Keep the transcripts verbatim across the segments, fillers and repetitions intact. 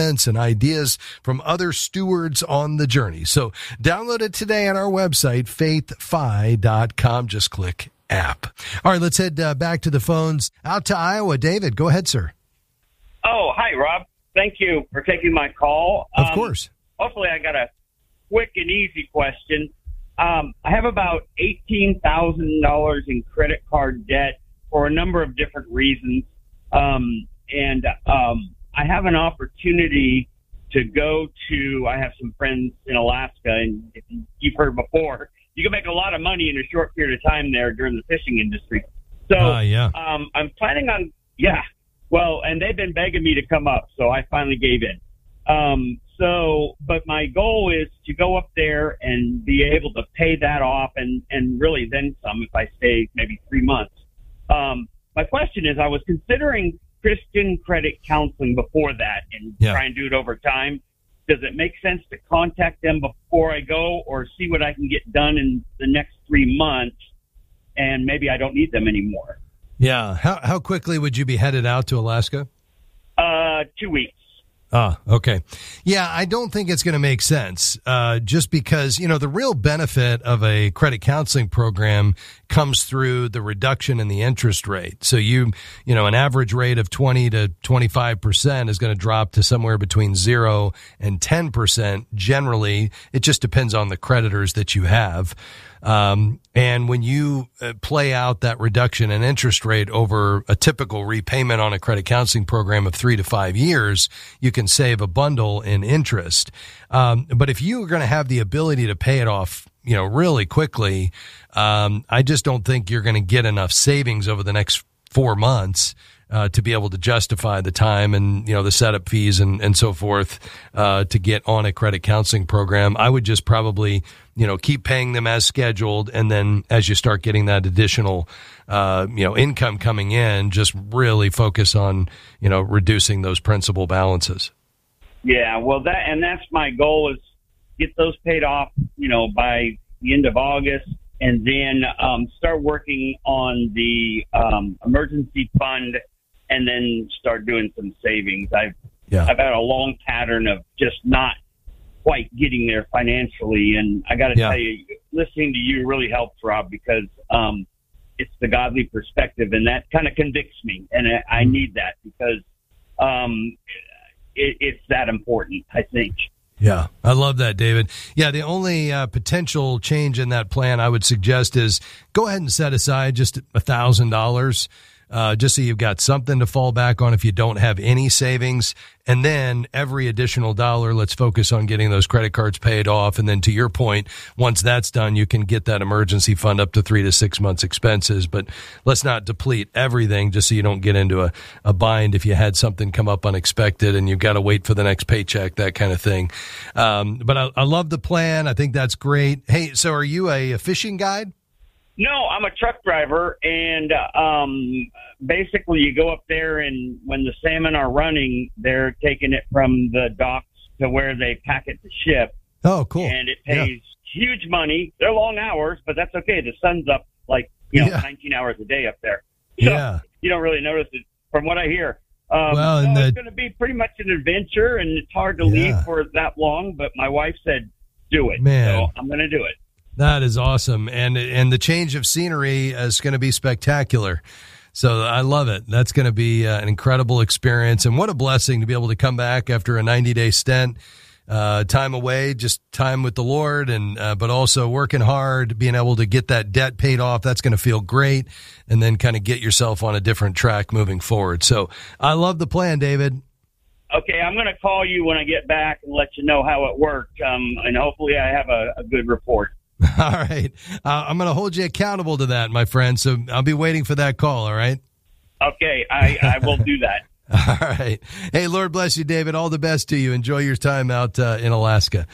comments and ideas from other stewards on the journey. So download it today on our website, faith fi dot com. Just click app. All right, let's head uh, back to the phones. Out to Iowa. David, go ahead, sir. Oh, hi, Rob. Thank you for taking my call. Of um, course. Hopefully I got a quick and easy question. Um, I have about eighteen thousand dollars in credit card debt for a number of different reasons. Um, and um, I have an opportunity to go to, I have some friends in Alaska, and if you've heard before, you can make a lot of money in a short period of time there during the fishing industry. So uh, yeah. um, I'm planning on, yeah, well, and they've been begging me to come up, so I finally gave in. Um, so, but my goal is to go up there and be able to pay that off and, and really then some if I stay maybe three months. Um, my question is, I was considering Christian credit counseling before that and yeah. try and do it over time. Does it make sense to contact them before I go or see what I can get done in the next three months and maybe I don't need them anymore? Yeah. How, how quickly would you be headed out to Alaska? Uh, two weeks. Ah, okay. Yeah, I don't think it's going to make sense uh, just because, you know, the real benefit of a credit counseling program comes through the reduction in the interest rate. So you, you know, an average rate of twenty to twenty-five percent is going to drop to somewhere between zero and ten percent. Generally, it just depends on the creditors that you have. Um, and when you uh, play out that reduction in interest rate over a typical repayment on a credit counseling program of three to five years, you can save a bundle in interest. Um, but if you are going to have the ability to pay it off, you know, really quickly, um, I just don't think you're going to get enough savings over the next four months Uh, to be able to justify the time and, you know, the setup fees and, and so forth, uh, to get on a credit counseling program. I would just probably, you know, keep paying them as scheduled. And then as you start getting that additional, uh, you know, income coming in, just really focus on, you know, reducing those principal balances. Yeah. Well, that, and that's my goal is get those paid off, you know, by the end of August and then, um, start working on the, um, emergency fund. And then start doing some savings. I've yeah. I've had a long pattern of just not quite getting there financially, and I got to yeah. tell you, listening to you really helps, Rob, because um, it's the godly perspective, and that kind of convicts me, and I, I need that because um, it, it's that important, I think. Yeah, I love that, David. Yeah, the only uh, potential change in that plan I would suggest is go ahead and set aside just a thousand dollars. Uh, just so you've got something to fall back on if you don't have any savings. And then every additional dollar, let's focus on getting those credit cards paid off. And then to your point, once that's done, you can get that emergency fund up to three to six months expenses. But let's not deplete everything just so you don't get into a, a bind if you had something come up unexpected and you've got to wait for the next paycheck, that kind of thing. Um, but I, I love the plan. I think that's great. Hey, so are you a, a fishing guide? No, I'm a truck driver, and um, basically you go up there, and when the salmon are running, they're taking it from the docks to where they pack it to ship. Oh, cool. And it pays yeah. huge money. They're long hours, but that's okay. The sun's up like, you know, yeah. nineteen hours a day up there. So yeah. you don't really notice it from what I hear. Um, well, and so the, it's going to be pretty much an adventure, and it's hard to yeah. leave for that long, but my wife said, do it. Man. So I'm going to do it. That is awesome. And and the change of scenery is going to be spectacular. So I love it. That's going to be uh, an incredible experience. And what a blessing to be able to come back after a ninety-day stint, uh, time away, just time with the Lord, and uh, but also working hard, being able to get that debt paid off. That's going to feel great. And then kind of get yourself on a different track moving forward. So I love the plan, David. Okay, I'm going to call you when I get back and let you know how it worked. Um, and hopefully I have a, a good report. All right. Uh, I'm going to hold you accountable to that, my friend. So I'll be waiting for that call. All right. Okay. I, I will do that. All right. Hey, Lord bless you, David. All the best to you. Enjoy your time out uh, in Alaska.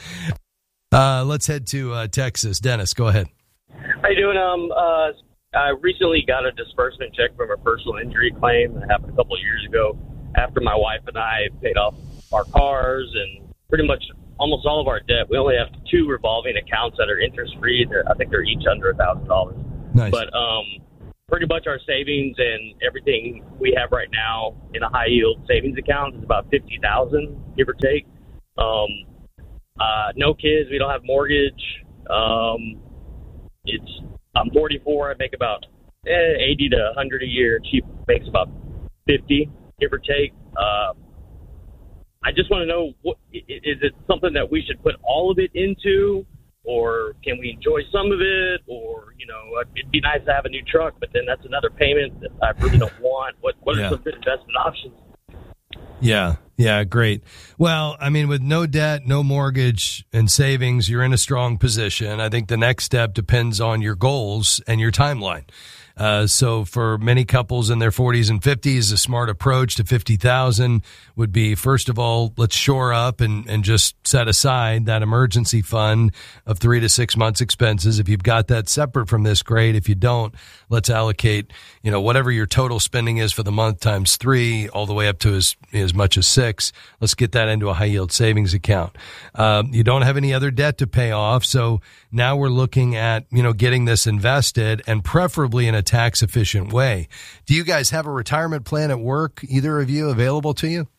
Uh, let's head to uh, Texas. Dennis, go ahead. How you doing? Um, uh, I recently got a disbursement check from a personal injury claim that happened a couple of years ago after my wife and I paid off our cars and pretty much almost all of our debt. We only have two revolving accounts that are interest free. I think they're each under a thousand dollars. Nice. But um, pretty much our savings and everything we have right now in a high yield savings account is about fifty thousand, give or take. Um, uh, no kids. We don't have mortgage. Um, it's, I'm forty-four. I make about eh, eighty to a hundred a year. She makes about fifty, give or take. Uh, I just want to know, what, is it something that we should put all of it into, or can we enjoy some of it? Or, you know, it'd be nice to have a new truck, but then that's another payment that I really don't want. What What yeah. are some good investment options? Yeah, yeah, great. Well, I mean, with no debt, no mortgage, and savings, you're in a strong position. I think the next step depends on your goals and your timeline. Uh, so for many couples in their forties and fifties, a smart approach to fifty thousand would be, first of all, let's shore up and, and just set aside that emergency fund of three to six months expenses. If you've got that separate from this, great. If you don't, let's allocate, you know, whatever your total spending is for the month times three, all the way up to as, as much as six. Let's get that into a high yield savings account. Um, you don't have any other debt to pay off. So now we're looking at, you know, getting this invested, and preferably in a tax efficient way. Do you guys have a retirement plan at work, either of you, available to you?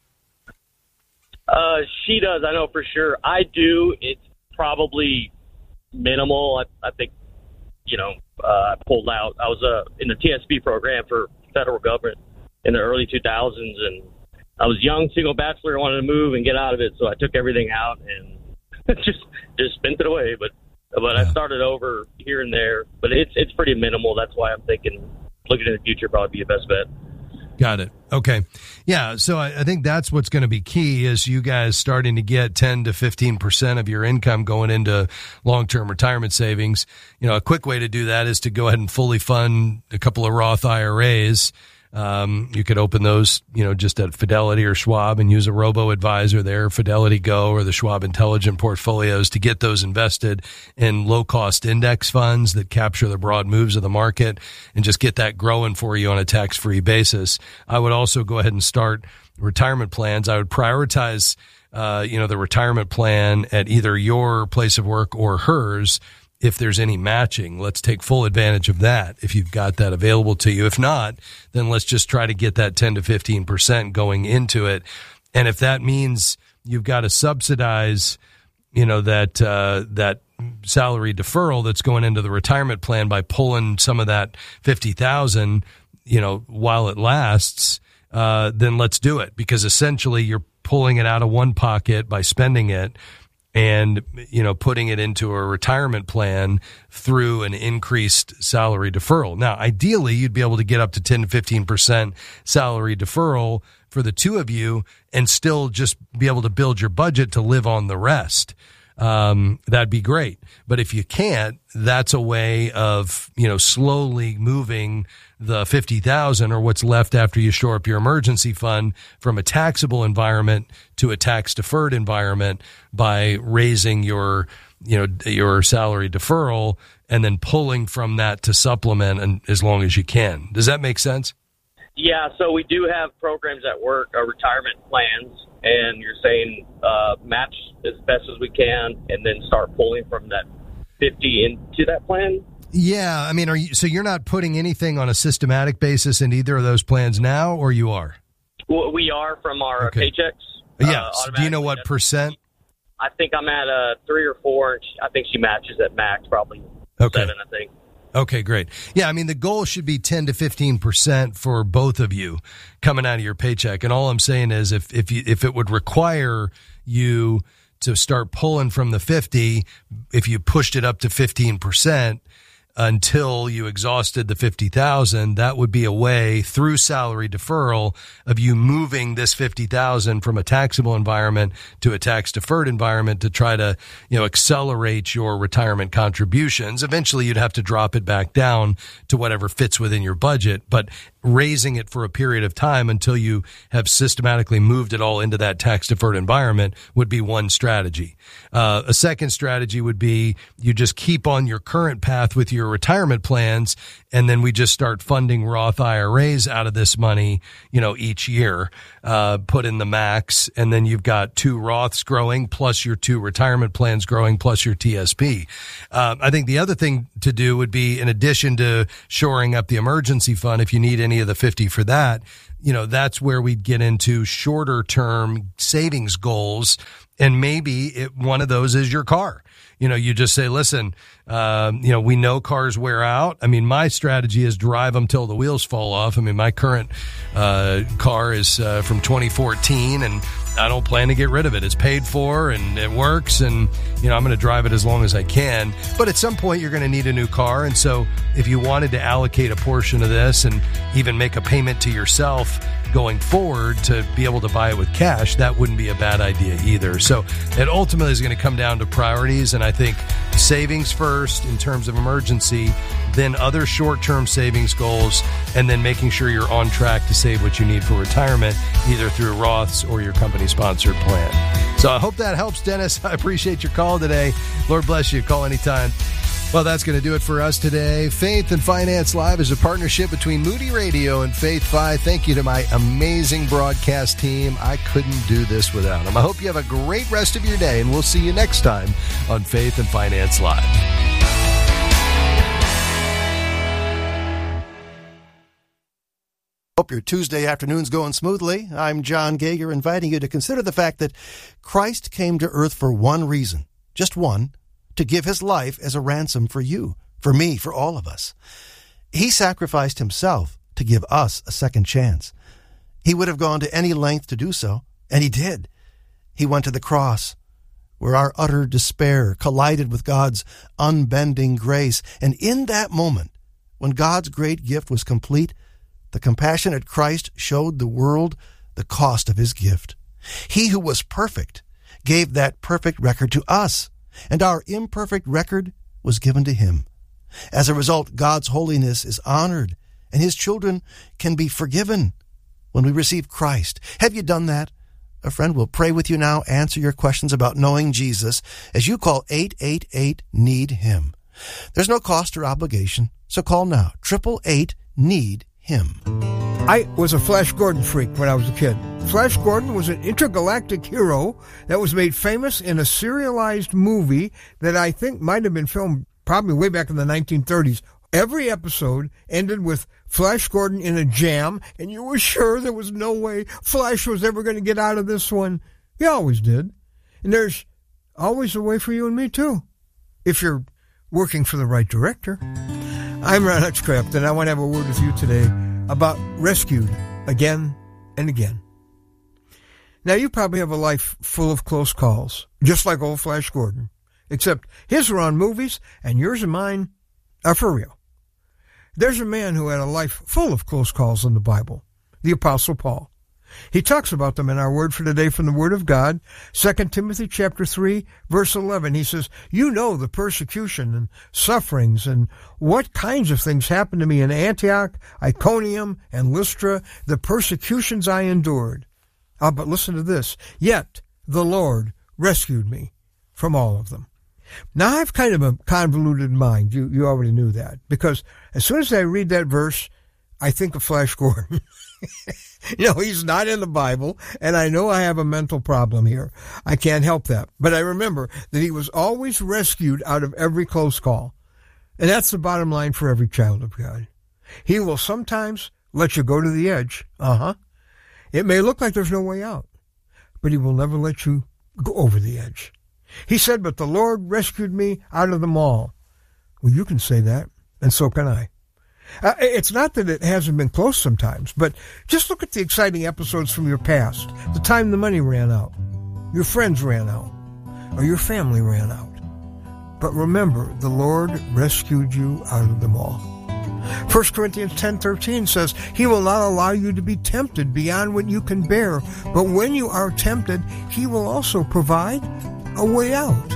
Uh, she does, I know for sure. I do. It's probably minimal. I, I think, you know, uh, I pulled out. I was uh, in the T S P program for federal government in the early two thousands, and I was young, single bachelor, wanted to move and get out of it, so I took everything out and just just spent it away. But but yeah. I started over here and there. But it's it's pretty minimal. That's why I'm thinking looking in the future probably be the best bet. Got it. Okay. Yeah. So I, I think that's what's going to be key, is you guys starting to get ten to fifteen percent of your income going into long-term retirement savings. You know, a quick way to do that is to go ahead and fully fund a couple of Roth I R As. Um, you could open those, you know, just at Fidelity or Schwab and use a robo-advisor there, Fidelity Go or the Schwab Intelligent Portfolios, to get those invested in low-cost index funds that capture the broad moves of the market and just get that growing for you on a tax-free basis. I would also go ahead and start retirement plans. I would prioritize, uh, you know, the retirement plan at either your place of work or hers. If there's any matching, let's take full advantage of that if you've got that available to you. If not, then let's just try to get that ten to fifteen percent going into it. And if that means you've got to subsidize, you know, that uh, that salary deferral that's going into the retirement plan by pulling some of that fifty thousand, you know, while it lasts, uh, then let's do it, because essentially you're pulling it out of one pocket by spending it and, you know, putting it into a retirement plan through an increased salary deferral. Now, ideally, you'd be able to get up to ten to fifteen percent salary deferral for the two of you and still just be able to build your budget to live on the rest. Um, that'd be great. But if you can't, that's a way of, you know, slowly moving the fifty thousand or what's left after you shore up your emergency fund from a taxable environment to a tax deferred environment by raising your, you know, your salary deferral and then pulling from that to supplement, and as long as you can. Does that make sense? Yeah. So we do have programs at work, our retirement plans, and you're saying uh, match as best as we can and then start pulling from that fifty into that plan? Yeah. I mean, are you, so you're not putting anything on a systematic basis in either of those plans now, or you are? Well, we are from our okay. paychecks. Yeah. Uh, So do you know what percent? I think I'm at a three or four. And she, I think she matches at max, probably okay. seven, I think. Okay, great. Yeah, I mean, the goal should be ten to fifteen percent for both of you coming out of your paycheck. And all I'm saying is if, if you, if it would require you to start pulling from the fifty, if you pushed it up to fifteen percent until you exhausted the fifty thousand, that would be a way through salary deferral of you moving this fifty thousand from a taxable environment to a tax deferred environment to try to, you know, accelerate your retirement contributions. Eventually you'd have to drop it back down to whatever fits within your budget, but raising it for a period of time until you have systematically moved it all into that tax-deferred environment would be one strategy. Uh, a second strategy would be you just keep on your current path with your retirement plans, and then we just start funding Roth I R As out of this money, you know, each year, uh, put in the max, and then you've got two Roths growing, plus your two retirement plans growing, plus your T S P. Uh, I think the other thing to do would be, in addition to shoring up the emergency fund, if you need any of the fifty for that, you know, that's where we'd get into shorter term savings goals. And maybe it, one of those is your car. You know, you just say, listen, um, you know, we know cars wear out. I mean, my strategy is drive them till the wheels fall off. I mean, my current uh, car is uh, from twenty fourteen, and I don't plan to get rid of it. It's paid for and it works, and, you know, I'm going to drive it as long as I can. But at some point, you're going to need a new car. And so if you wanted to allocate a portion of this and even make a payment to yourself going forward to be able to buy it with cash, that wouldn't be a bad idea either. So it ultimately is going to come down to priorities. And I think savings first in terms of emergency, then other short-term savings goals, and then making sure you're on track to save what you need for retirement, either through Roths or your company-sponsored plan. So I hope that helps, Dennis. I appreciate your call today. Lord bless you. Call anytime. Well, that's going to do it for us today. Faith and Finance Live is a partnership between Moody Radio and Faith Fi. Thank you to my amazing broadcast team. I couldn't do this without them. I hope you have a great rest of your day, and we'll see you next time on Faith and Finance Live. Hope your Tuesday afternoon's going smoothly. I'm John Gager, inviting you to consider the fact that Christ came to earth for one reason, just one, to give his life as a ransom for you, for me, for all of us. He sacrificed himself to give us a second chance. He would have gone to any length to do so, and he did. He went to the cross, where our utter despair collided with God's unbending grace. And in that moment, when God's great gift was complete, the compassionate Christ showed the world the cost of his gift. He who was perfect gave that perfect record to us, and our imperfect record was given to him. As a result, God's holiness is honored, and his children can be forgiven when we receive Christ. Have you done that? A friend will pray with you now, answer your questions about knowing Jesus as you call eight eight eight, need him. There's no cost or obligation, so call now, eight eight eight, need him. I was a Flash Gordon freak when I was a kid. Flash Gordon was an intergalactic hero that was made famous in a serialized movie that I think might have been filmed probably way back in the nineteen thirties. Every episode ended with Flash Gordon in a jam, and you were sure there was no way Flash was ever going to get out of this one. He always did. And there's always a way for you and me, too, if you're working for the right director. I'm Ron Hutchcraft, and I want to have a word with you today about Rescued Again and Again. Now, you probably have a life full of close calls, just like old Flash Gordon, except his are on movies, and yours and mine are for real. There's a man who had a life full of close calls in the Bible, the Apostle Paul. He talks about them in our word for today from the Word of God, Second Timothy chapter three, verse eleven. He says, you know the persecution and sufferings and what kinds of things happened to me in Antioch, Iconium, and Lystra, the persecutions I endured. Ah, but listen to this. Yet the Lord rescued me from all of them. Now, I have kind of a convoluted mind. You, you already knew that. Because as soon as I read that verse, I think of Flash Gordon. You know, he's not in the Bible, and I know I have a mental problem here. I can't help that. But I remember that he was always rescued out of every close call. And that's the bottom line for every child of God. He will sometimes let you go to the edge. Uh-huh. It may look like there's no way out, but he will never let you go over the edge. He said, but the Lord rescued me out of them all. Well, you can say that, and so can I. Uh, it's not that it hasn't been close sometimes, but just look at the exciting episodes from your past. The time the money ran out, your friends ran out, or your family ran out. But remember, the Lord rescued you out of them all. First Corinthians ten thirteen says, he will not allow you to be tempted beyond what you can bear, but when you are tempted, he will also provide a way out.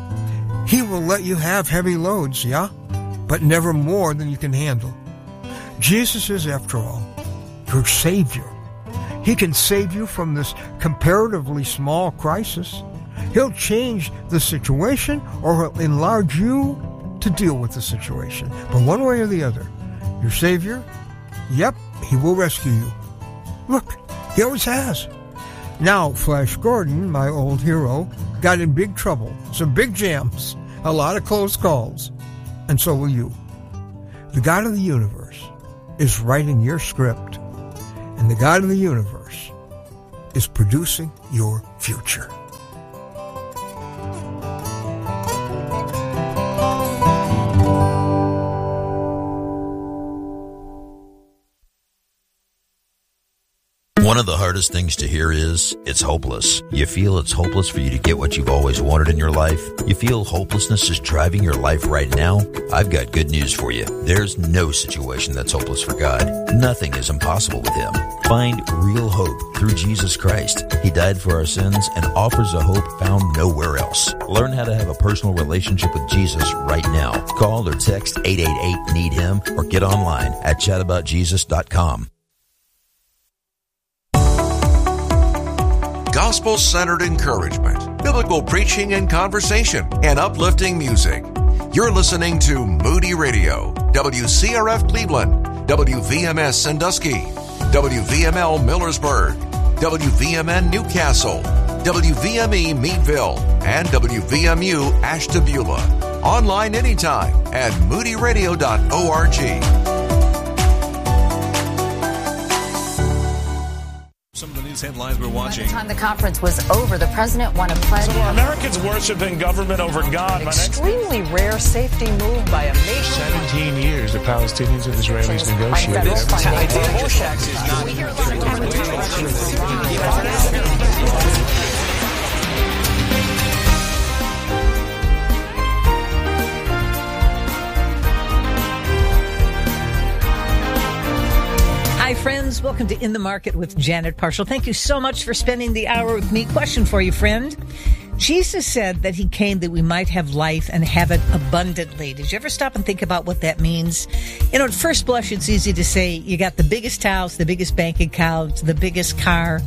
He will let you have heavy loads, yeah? But never more than you can handle. Jesus is, after all, your Savior. He can save you from this comparatively small crisis. He'll change the situation, or he'll enlarge you to deal with the situation. But one way or the other, your Savior, yep, he will rescue you. Look, he always has. Now, Flash Gordon, my old hero, got in big trouble, some big jams, a lot of close calls, and so will you. The God of the universe is writing your script, and the God of the universe is producing your future. One of the hardest things to hear is, it's hopeless. You feel it's hopeless for you to get what you've always wanted in your life? You feel hopelessness is driving your life right now? I've got good news for you. There's no situation that's hopeless for God. Nothing is impossible with Him. Find real hope through Jesus Christ. He died for our sins and offers a hope found nowhere else. Learn how to have a personal relationship with Jesus right now. Call or text eight eight eight, need him or get online at chat about jesus dot com. Gospel-centered encouragement, biblical preaching and conversation, and uplifting music. You're listening to Moody Radio, W C R F Cleveland, W V M S Sandusky, W V M L Millersburg, W V M N Newcastle, W V M E Meadville, and W V M U Ashtabula. Online anytime at moody radio dot org. Some of the news headlines we're watching. By the time the conference was over, the president won a pledge. So are Americans worshiping government over God? An extremely rare safety move by a nation. seventeen years the Palestinians and Israelis negotiated. Hi, friends. Welcome to In the Market with Janet Parshall. Thank you so much for spending the hour with me. Question for you, friend. Jesus said that he came that we might have life and have it abundantly. Did you ever stop and think about what that means? You know, at first blush, it's easy to say you got the biggest house, the biggest bank account, the biggest car.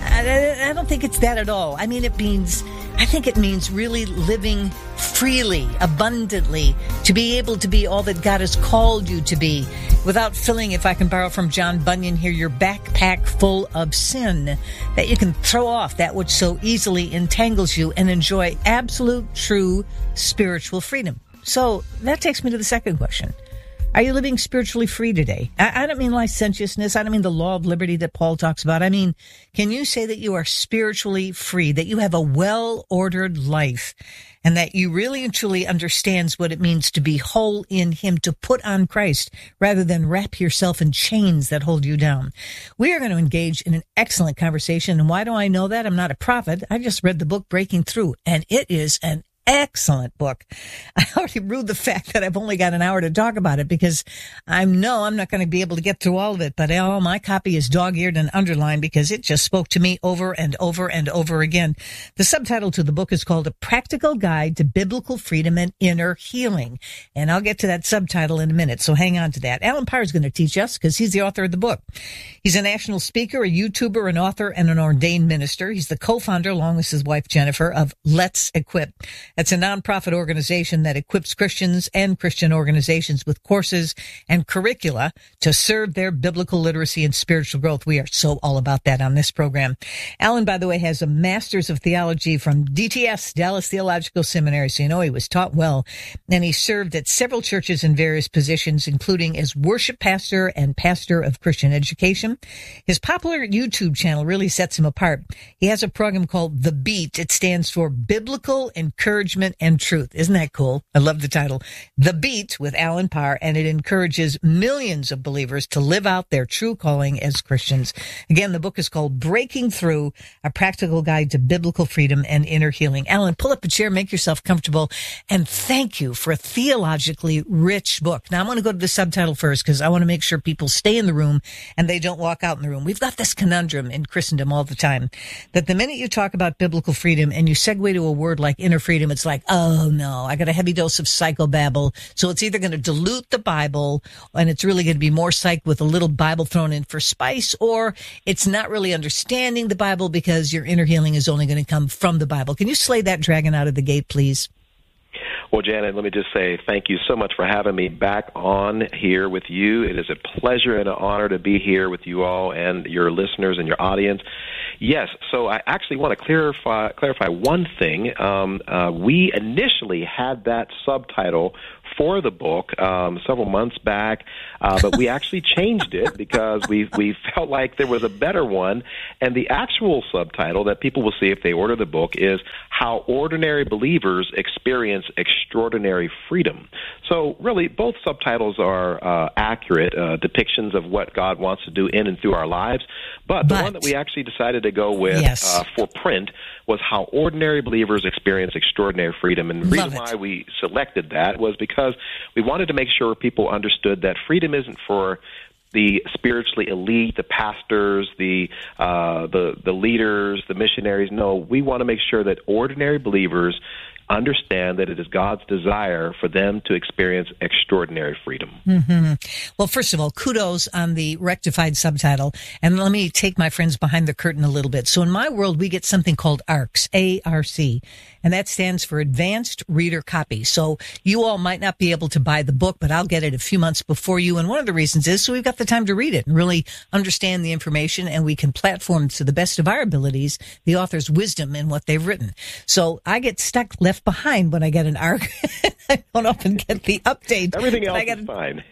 I, I don't think it's that at all. I mean, it means, I think it means really living freely, abundantly, to be able to be all that God has called you to be without filling, if I can borrow from John Bunyan here, your backpack full of sin, that you can throw off that which so easily entangles you and enjoy absolute, true spiritual freedom. So that takes me to the second question. Are you living spiritually free today? I, I don't mean licentiousness. I don't mean the law of liberty that Paul talks about. I mean, can you say that you are spiritually free, that you have a well-ordered life, and that you really and truly understands what it means to be whole in him, to put on Christ, rather than wrap yourself in chains that hold you down? We are going to engage in an excellent conversation. And why do I know that? I'm not a prophet. I just read the book Breaking Through, and it is an excellent book. I already rue the fact that I've only got an hour to talk about it, because I know I'm not going to be able to get through all of it, but oh, my copy is dog-eared and underlined because it just spoke to me over and over and over again. The subtitle to the book is called A Practical Guide to Biblical Freedom and Inner Healing, and I'll get to that subtitle in a minute, so hang on to that. Alan Parr is going to teach us because he's the author of the book. He's a national speaker, a YouTuber, an author, and an ordained minister. He's the co-founder, along with his wife Jennifer, of Let's Equip. That's a nonprofit organization that equips Christians and Christian organizations with courses and curricula to serve their biblical literacy and spiritual growth. We are so all about that on this program. Alan, by the way, has a master's of theology from D T S, Dallas Theological Seminary, so you know he was taught well. And he served at several churches in various positions, including as worship pastor and pastor of Christian education. His popular YouTube channel really sets him apart. He has a program called The Beat. It stands for Biblical Encouragement and Truth. Isn't that cool? I love the title. The Beat with Alan Parr, and it encourages millions of believers to live out their true calling as Christians. Again, the book is called Breaking Through, A Practical Guide to Biblical Freedom and Inner Healing. Alan, pull up a chair, make yourself comfortable, and thank you for a theologically rich book. Now, I want to go to the subtitle first because I want to make sure people stay in the room and they don't walk out in the room. We've got this conundrum in Christendom all the time that the minute you talk about biblical freedom and you segue to a word like inner freedom, it's like, oh no, I got a heavy dose of psychobabble. So it's either going to dilute the Bible and it's really going to be more psych with a little Bible thrown in for spice, or it's not really understanding the Bible because your inner healing is only going to come from the Bible. Can you slay that dragon out of the gate, please? Well, Janet, let me just say thank you so much for having me back on here with you. It is a pleasure and an honor to be here with you all and your listeners and your audience. Yes, so I actually want to clarify clarify one thing. Um, uh, we initially had that subtitle for the book um, several months back, uh, but we actually changed it because we we felt like there was a better one. And the actual subtitle that people will see if they order the book is How Ordinary Believers Experience Extraordinary Freedom. So really, both subtitles are uh, accurate uh, depictions of what God wants to do in and through our lives. But the but, one that we actually decided to go with yes. uh, for print was How Ordinary Believers Experience Extraordinary Freedom. And the reason why we selected that was because we wanted to make sure people understood that freedom isn't for the spiritually elite, the pastors, the uh, the the leaders, the missionaries. No, we want to make sure that ordinary believers understand that it is God's desire for them to experience extraordinary freedom. Mm-hmm. Well, first of all, kudos on the rectified subtitle. And let me take my friends behind the curtain a little bit. So in my world, we get something called A R C, A R C, and that stands for Advanced Reader Copy. So you all might not be able to buy the book, but I'll get it a few months before you. And one of the reasons is so we've got the time to read it and really understand the information, and we can platform to the best of our abilities the author's wisdom in what they've written. So I get stuck left behind when I get an arc. I don't often get the update. Everything else I got is fine.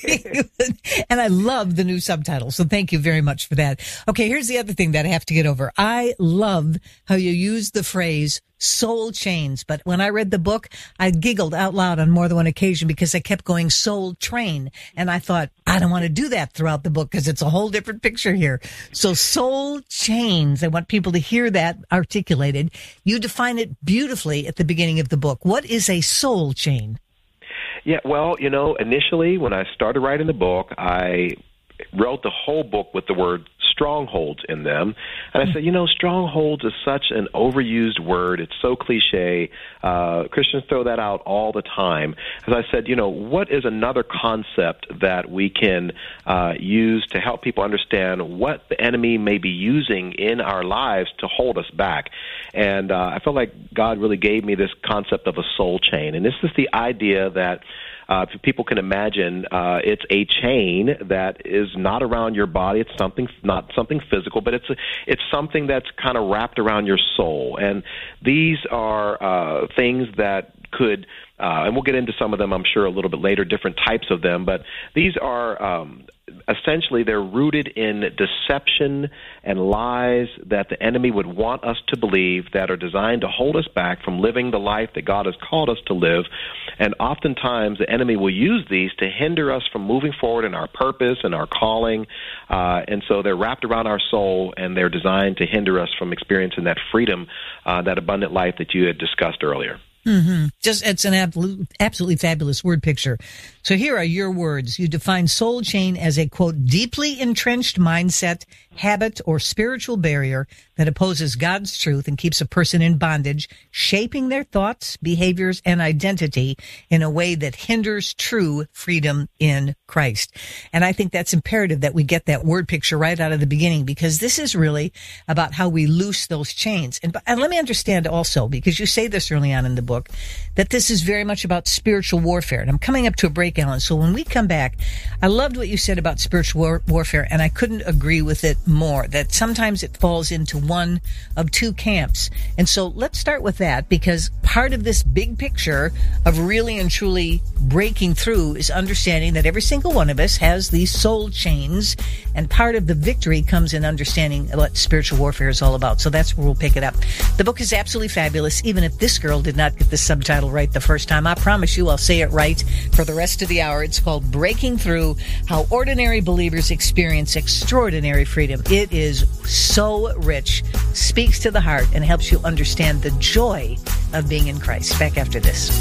And I love the new subtitle, so thank you very much for that. Okay, here's the other thing that I have to get over. I love how you use the phrase soul chains, but when I read the book, I giggled out loud on more than one occasion because I kept going soul train, and I thought, I don't want to do that throughout the book because it's a whole different picture here. So soul chains, I want people to hear that articulated. You define it beautifully at the beginning of the book. What is a soul chain? Yeah, well, you know, initially when I started writing the book, I wrote the whole book with the word strongholds in them. And I said, you know, strongholds is such an overused word. It's so cliche. Uh, Christians throw that out all the time. As I said, you know, what is another concept that we can uh, use to help people understand what the enemy may be using in our lives to hold us back? And uh, I felt like God really gave me this concept of a soul chain. And this is the idea that Uh, if people can imagine, uh, it's a chain that is not around your body. It's something, not something physical, but it's a, it's something that's kind of wrapped around your soul. And these are uh, things that could, uh, and we'll get into some of them, I'm sure, a little bit later, different types of them. But these are um, essentially they're rooted in deception and lies that the enemy would want us to believe that are designed to hold us back from living the life that God has called us to live. And oftentimes the enemy will use these to hinder us from moving forward in our purpose and our calling. Uh, and so they're wrapped around our soul, and they're designed to hinder us from experiencing that freedom, uh, that abundant life that you had discussed earlier. Mm-hmm. Just it's an absolute, absolutely fabulous word picture. So here are your words. You define soul chain as a, quote, deeply entrenched mindset, habit, or spiritual barrier that opposes God's truth and keeps a person in bondage, shaping their thoughts, behaviors, and identity in a way that hinders true freedom in Christ. And I think that's imperative that we get that word picture right out of the beginning, because this is really about how we loose those chains. And, and let me understand also, because you say this early on in the book, that this is very much about spiritual warfare. And I'm coming up to a break, Alan. So when we come back, I loved what you said about spiritual war- warfare, and I couldn't agree with it more, that sometimes it falls into one of two camps. And so let's start with that, because part of this big picture of really and truly breaking through is understanding that every single one of us has these soul chains, and part of the victory comes in understanding what spiritual warfare is all about. So that's where we'll pick it up. The book is absolutely fabulous, even if this girl did not get the subtitle right the first time. I promise you I'll say it right for the rest of the hour. It's called Breaking Through: How Ordinary Believers Experience Extraordinary Freedom. It is so rich, speaks to the heart, and helps you understand the joy of being in Christ. Back after this.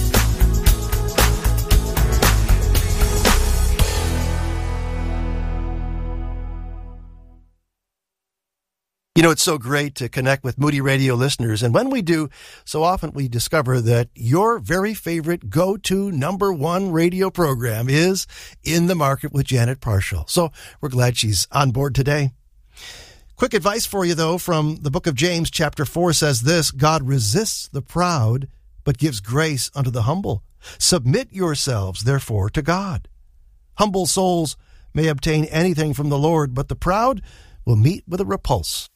You know, it's so great to connect with Moody Radio listeners. And when we do, so often we discover that your very favorite go-to number one radio program is In the Market with Janet Parshall. So we're glad she's on board today. Quick advice for you, though, from the book of James, chapter four says this: God resists the proud, but gives grace unto the humble. Submit yourselves, therefore, to God. Humble souls may obtain anything from the Lord, but the proud will meet with a repulse.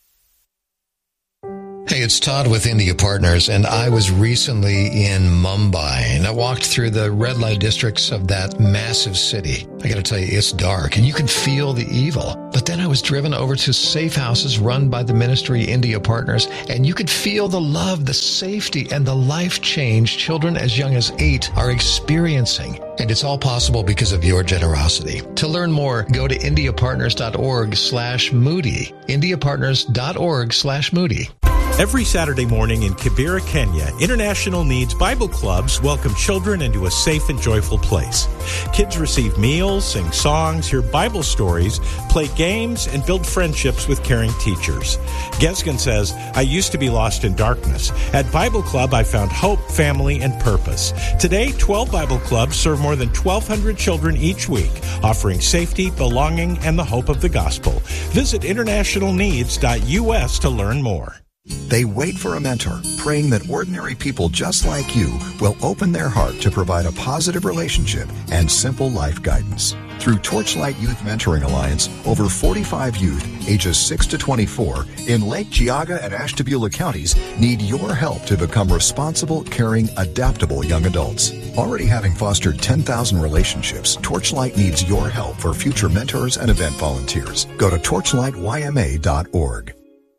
Hey, it's Todd with India Partners, and I was recently in Mumbai, and I walked through the red light districts of that massive city. I got to tell you, it's dark, and you can feel the evil. But then I was driven over to safe houses run by the ministry India Partners, and you could feel the love, the safety, and the life change children as young as eight are experiencing. And it's all possible because of your generosity. To learn more, go to indiapartners.org slash Moody. indiapartners.org slash Moody. Every Saturday morning in Kibera, Kenya, International Needs Bible Clubs welcome children into a safe and joyful place. Kids receive meals, sing songs, hear Bible stories, play games, and build friendships with caring teachers. Gesgen says, I used to be lost in darkness. At Bible Club, I found hope, family, and purpose. Today, twelve Bible Clubs serve more than twelve hundred children each week, offering safety, belonging, and the hope of the gospel. Visit international needs dot U S to learn more. They wait for a mentor, praying that ordinary people just like you will open their heart to provide a positive relationship and simple life guidance. Through Torchlight Youth Mentoring Alliance, over forty-five youth ages six to twenty-four in Lake Geauga and Ashtabula counties need your help to become responsible, caring, adaptable young adults. Already having fostered ten thousand relationships, Torchlight needs your help for future mentors and event volunteers. Go to torchlight y m a dot org.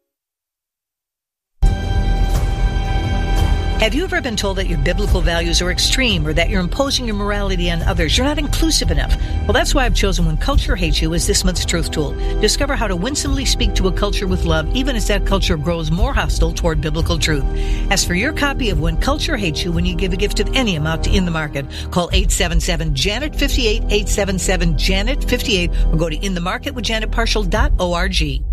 Have you ever been told that your biblical values are extreme or that you're imposing your morality on others? You're not inclusive enough. Well, that's why I've chosen When Culture Hates You as this month's Truth Tool. Discover how to winsomely speak to a culture with love, even as that culture grows more hostile toward biblical truth. As for your copy of When Culture Hates You when you give a gift of any amount to In the Market, call eight seven seven, Janet fifty-eight, eight seven seven, Janet fifty-eight, or go to in the market with janet parshall dot org.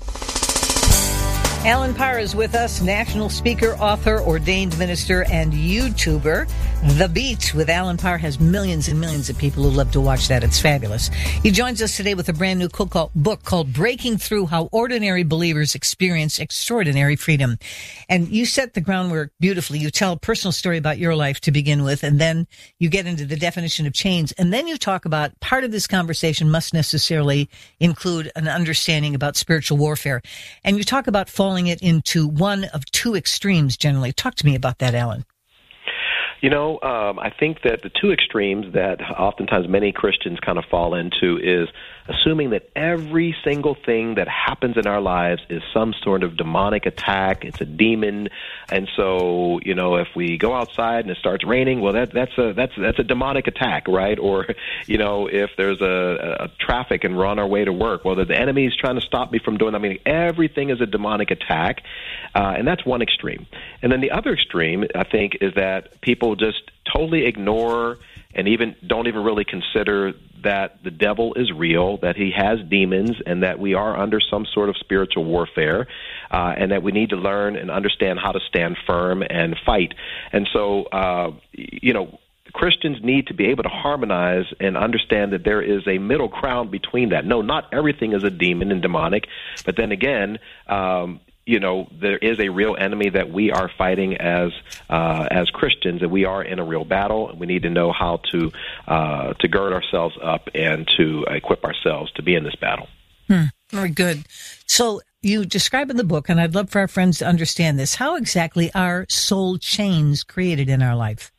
Alan Parr is with us, national speaker, author, ordained minister, and YouTuber. The Beat with Alan Parr has millions and millions of people who love to watch that. It's fabulous. He joins us today with a brand new book called Breaking Through: How Ordinary Believers Experience Extraordinary Freedom. And you set the groundwork beautifully. You tell a personal story about your life to begin with, and then you get into the definition of chains. And then you talk about part of this conversation must necessarily include an understanding about spiritual warfare. And you talk about falling it into one of two extremes generally. Talk to me about that, Alan. You know, um, I think that the two extremes that oftentimes many Christians kind of fall into is assuming that every single thing that happens in our lives is some sort of demonic attack. It's a demon. And so, you know, if we go outside and it starts raining, well, that, that's a that's that's a demonic attack, right? Or, you know, if there's a, a traffic and we're on our way to work, well, the, the enemy is trying to stop me from doing that. I mean, everything is a demonic attack. Uh, and that's one extreme. And then the other extreme, I think, is that people just totally ignore and even don't even really consider that the devil is real, that he has demons, and that we are under some sort of spiritual warfare, uh, and that we need to learn and understand how to stand firm and fight. And so, uh, you know, Christians need to be able to harmonize and understand that there is a middle ground between that. No, not everything is a demon and demonic, but then again, um, you know, there is a real enemy that we are fighting as uh, as Christians, and we are in a real battle, and we need to know how to uh, to gird ourselves up and to equip ourselves to be in this battle. Hmm. Very good. So you describe in the book, and I'd love for our friends to understand this, how exactly are soul chains created in our life?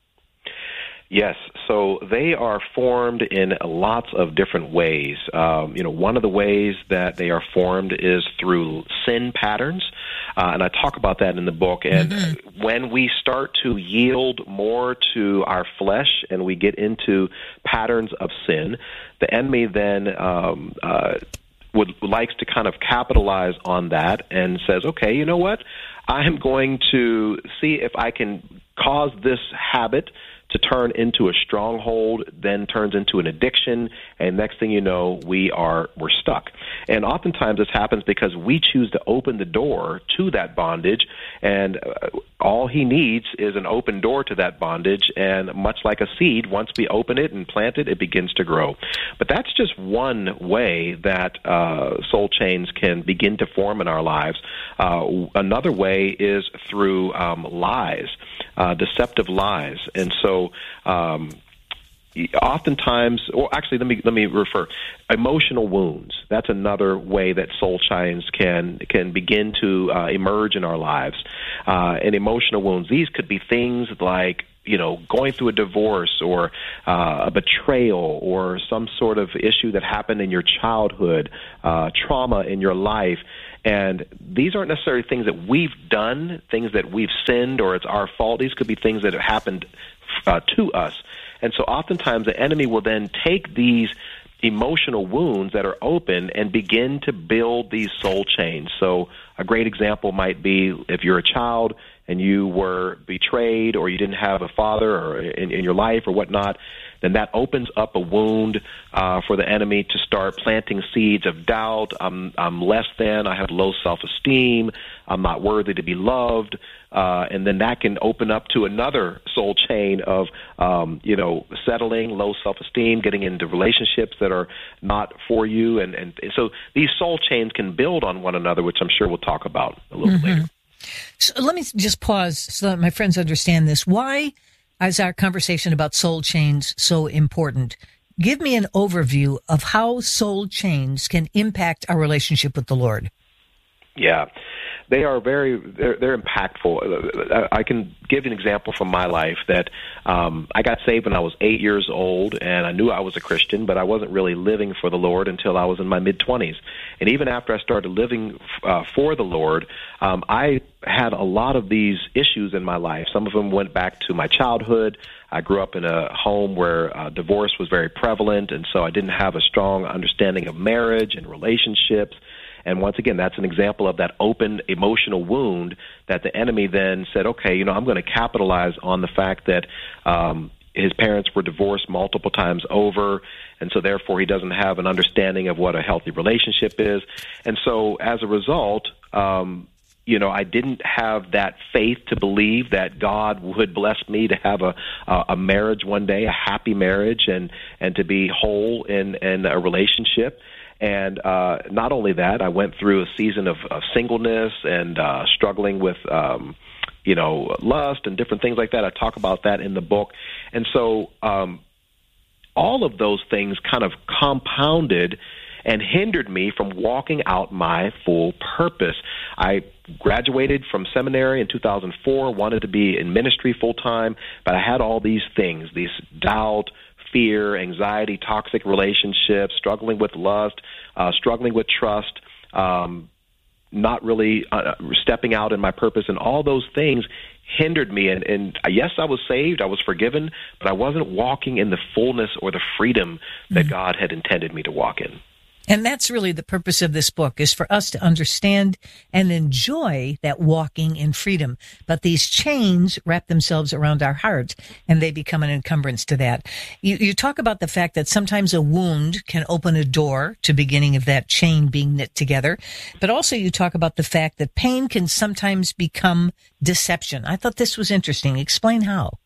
Yes, so they are formed in lots of different ways. Um, you know, one of the ways that they are formed is through sin patterns, uh, and I talk about that in the book. And mm-hmm. when we start to yield more to our flesh and we get into patterns of sin, the enemy then um, uh, would likes to kind of capitalize on that and says, okay, you know what? I'm going to see if I can cause this habit to turn into a stronghold, then turns into an addiction, and next thing you know, we are we're stuck. And oftentimes this happens because we choose to open the door to that bondage, and uh, all he needs is an open door to that bondage, and much like a seed, once we open it and plant it, it begins to grow. But that's just one way that uh, soul chains can begin to form in our lives. Uh, another way is through um, lies, uh, deceptive lies. And so um, oftentimes, or actually let me let me refer, emotional wounds. That's another way that soul chains can can begin to uh, emerge in our lives. Uh, and emotional wounds, these could be things like, you know, going through a divorce or uh, a betrayal or some sort of issue that happened in your childhood, uh, trauma in your life. And these aren't necessarily things that we've done, things that we've sinned or it's our fault. These could be things that have happened uh, to us. And so oftentimes the enemy will then take these emotional wounds that are open and begin to build these soul chains. So a great example might be if you're a child and you were betrayed or you didn't have a father or in, in your life or whatnot, then that opens up a wound uh, for the enemy to start planting seeds of doubt. I'm, I'm less than, I have low self-esteem, I'm not worthy to be loved, uh, and then that can open up to another soul chain of, um, you know, settling, low self-esteem, getting into relationships that are not for you. And, and so these soul chains can build on one another, which I'm sure we'll talk about a little mm-hmm. later. So let me just pause so that my friends understand this. Why is our conversation about soul chains so important? Give me an overview of how soul chains can impact our relationship with the Lord. Yeah, they are very, they're, they're impactful. I can give an example from my life that um, I got saved when I was eight years old, and I knew I was a Christian, but I wasn't really living for the Lord until I was in my mid-twenties. And even after I started living uh, for the Lord, um, I had a lot of these issues in my life. Some of them went back to my childhood. I grew up in a home where uh, divorce was very prevalent, and so I didn't have a strong understanding of marriage and relationships. And once again, that's an example of that open emotional wound that the enemy then said, okay, you know, I'm going to capitalize on the fact that um, his parents were divorced multiple times over, and so therefore he doesn't have an understanding of what a healthy relationship is. And so as a result, um, you know, I didn't have that faith to believe that God would bless me to have a a marriage one day, a happy marriage, and, and to be whole in, in a relationship. And uh, not only that, I went through a season of, of singleness and uh, struggling with, um, you know, lust and different things like that. I talk about that in the book. And so um, all of those things kind of compounded and hindered me from walking out my full purpose. I graduated from seminary in two thousand four, wanted to be in ministry full-time, but I had all these things, these doubt, fear, anxiety, toxic relationships, struggling with lust, uh, struggling with trust, um, not really uh, stepping out in my purpose, and all those things hindered me. And, and yes, I was saved, I was forgiven, but I wasn't walking in the fullness or the freedom that mm-hmm. God had intended me to walk in. And that's really the purpose of this book, is for us to understand and enjoy that walking in freedom. But these chains wrap themselves around our heart, and they become an encumbrance to that. You, you talk about the fact that sometimes a wound can open a door to beginning of that chain being knit together. But also you talk about the fact that pain can sometimes become deception. I thought this was interesting. Explain how.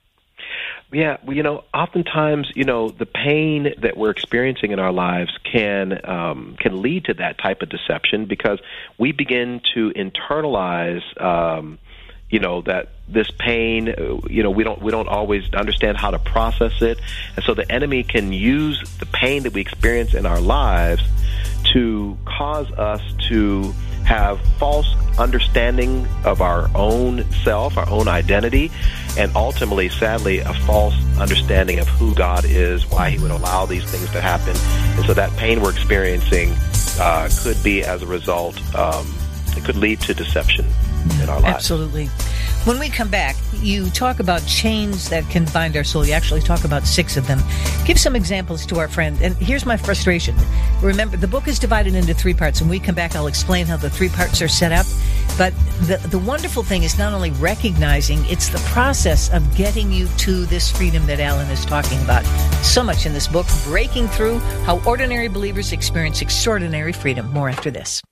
Yeah, well, you know, oftentimes, you know, the pain that we're experiencing in our lives can um, can lead to that type of deception because we begin to internalize, um, you know, that this pain. You know, we don't we don't always understand how to process it, and so the enemy can use the pain that we experience in our lives to cause us to have false understanding of our own self, our own identity, and ultimately, sadly, a false understanding of who God is, why he would allow these things to happen. And so that pain we're experiencing uh, could be as a result, um, it could lead to deception in our lives. Absolutely. When we come back, you talk about chains that can bind our soul. You actually talk about six of them. Give some examples to our friend. And here's my frustration. Remember, the book is divided into three parts. When we come back, I'll explain how the three parts are set up. But the, the wonderful thing is not only recognizing, it's the process of getting you to this freedom that Alan is talking about. So much in this book, breaking through how ordinary believers experience extraordinary freedom. More after this.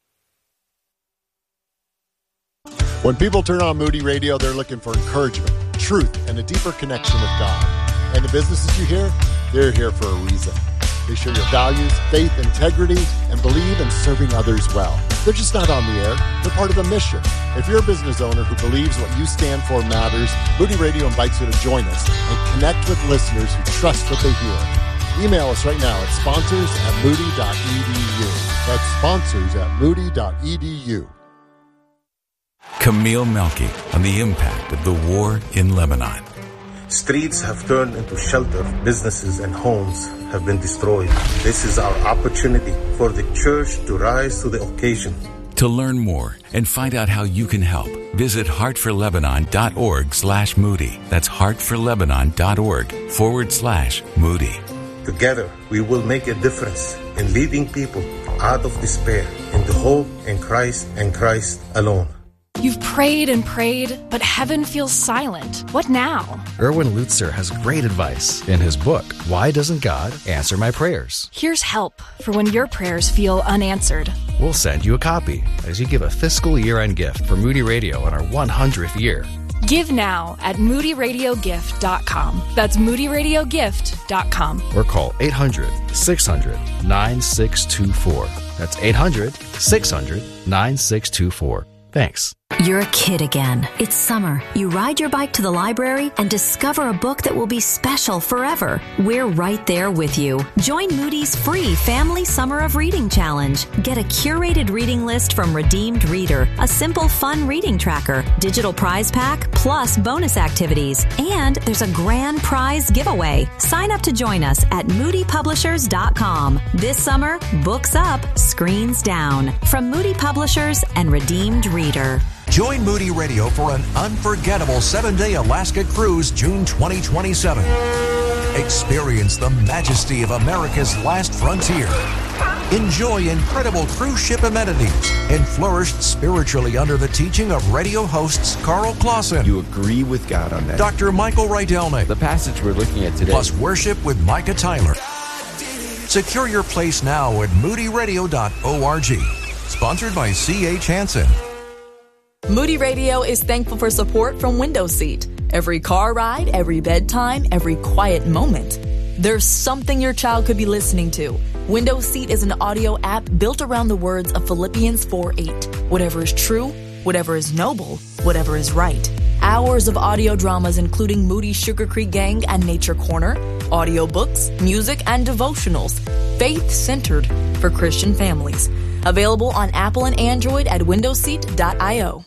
When people turn on Moody Radio, they're looking for encouragement, truth, and a deeper connection with God. And the businesses you hear, they're here for a reason. They share your values, faith, integrity, and believe in serving others well. They're just not on the air. They're part of a mission. If you're a business owner who believes what you stand for matters, Moody Radio invites you to join us and connect with listeners who trust what they hear. Email us right now at sponsors at moody dot e d u. That's sponsors at moody dot e d u. Camille Melky on the impact of the war in Lebanon. Streets have turned into shelter. Businesses and homes have been destroyed. This is our opportunity for the church to rise to the occasion. To learn more and find out how you can help, visit heartforlebanon.org slash Moody. That's heartforlebanon.org forward slash Moody. Together, we will make a difference in leading people out of despair into hope in Christ and Christ alone. You've prayed and prayed, but heaven feels silent. What now? Erwin Lutzer has great advice in his book, Why Doesn't God Answer My Prayers? Here's help for when your prayers feel unanswered. We'll send you a copy as you give a fiscal year-end gift for Moody Radio on our one hundredth year. Give now at moody radio gift dot com. That's moody radio gift dot com. Or call eight hundred, six hundred, nine six two four. That's eight hundred, six hundred, nine six two four. Thanks. You're a kid again. It's summer. You ride your bike to the library and discover a book that will be special forever. We're right there with you. Join Moody's free Family Summer of Reading Challenge. Get a curated reading list from Redeemed Reader, a simple, fun reading tracker, digital prize pack, plus bonus activities. And there's a grand prize giveaway. Sign up to join us at moody publishers dot com. This summer, books up, screens down. From Moody Publishers and Redeemed Reader. Join Moody Radio for an unforgettable seven-day Alaska cruise June twenty twenty-seven. Experience the majesty of America's last frontier. Enjoy incredible cruise ship amenities and flourish spiritually under the teaching of radio hosts Carl Clausen. You agree with God on that. Doctor Michael Rydelnik. The passage we're looking at today. Plus worship with Micah Tyler. Secure your place now at moody radio dot org. Sponsored by C H Hansen. Moody Radio is thankful for support from Window Seat. Every car ride, every bedtime, every quiet moment. There's something your child could be listening to. Window Seat is an audio app built around the words of Philippians four eight. Whatever is true, whatever is noble, whatever is right. Hours of audio dramas including Moody Sugar Creek Gang and Nature Corner, audiobooks, music, and devotionals. Faith-centered for Christian families. Available on Apple and Android at window seat dot io.